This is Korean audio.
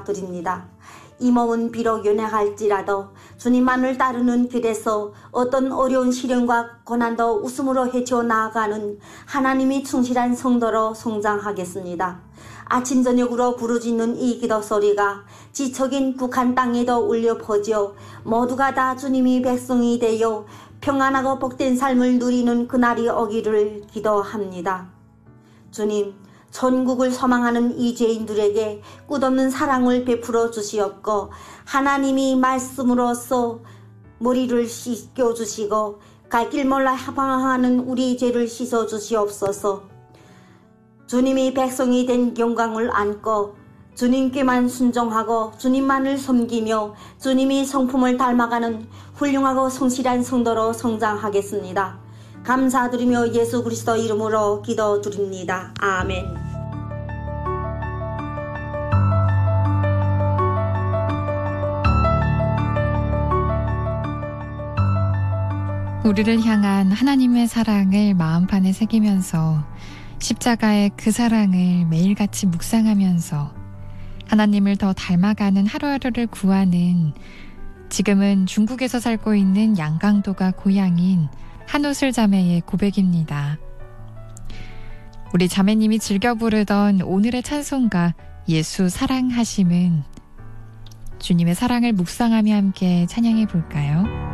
감사드립니다. 이 몸은 비록 연약할지라도 주님만을 따르는 길에서 어떤 어려운 시련과 고난도 웃음으로 헤쳐 나아가는 하나님이 충실한 성도로 성장하겠습니다. 아침 저녁으로 부르짖는 이 기도 소리가 지척인 북한 땅에도 울려 퍼져 모두가 다 주님이 백성이 되어 평안하고 복된 삶을 누리는 그날이 오기를 기도합니다. 주님, 천국을 소망하는 이 죄인들에게 끝없는 사랑을 베풀어 주시옵고 하나님이 말씀으로써 머리를 씻겨주시고 갈 길 몰라 하방하는 우리 죄를 씻어주시옵소서. 주님이 백성이 된 영광을 안고 주님께만 순종하고 주님만을 섬기며 주님이 성품을 닮아가는 훌륭하고 성실한 성도로 성장하겠습니다. 감사드리며 예수 그리스도 이름으로 기도드립니다. 아멘. 우리를 향한 하나님의 사랑을 마음판에 새기면서 십자가의 그 사랑을 매일같이 묵상하면서 하나님을 더 닮아가는 하루하루를 구하는 지금은 중국에서 살고 있는 양강도가 고향인 한우슬 자매의 고백입니다. 우리 자매님이 즐겨 부르던 오늘의 찬송가 예수 사랑하심은 주님의 사랑을 묵상하며 함께 찬양해 볼까요?